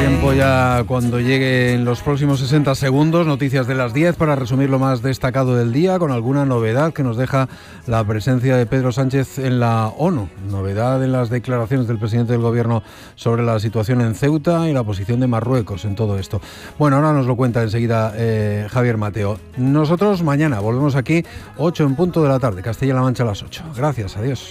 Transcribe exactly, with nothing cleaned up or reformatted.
Tiempo ya cuando lleguen los próximos sesenta segundos, noticias de las diez para resumir lo más destacado del día con alguna novedad que nos deja la presencia de Pedro Sánchez en la ONU. Novedad en las declaraciones del presidente del gobierno sobre la situación en Ceuta y la posición de Marruecos en todo esto. Bueno, ahora nos lo cuenta enseguida eh, Javier Mateo. Nosotros mañana volvemos aquí, ocho en punto de la tarde, Castilla-La Mancha a las ocho. Gracias, adiós.